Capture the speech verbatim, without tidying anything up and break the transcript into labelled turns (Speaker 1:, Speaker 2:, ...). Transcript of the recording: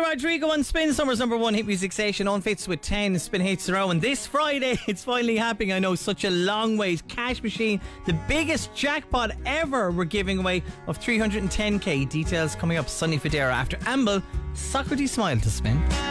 Speaker 1: Rodrigo on Spin, Summer's number one hit music station. On Fits with ten Spin hits around. And this Friday, it's finally happening. I know, such a long wait. Cash Machine, the biggest jackpot ever we're giving away of three hundred ten k. Details coming up. Sunny Federa after Amble. Socrates Smile to Spin.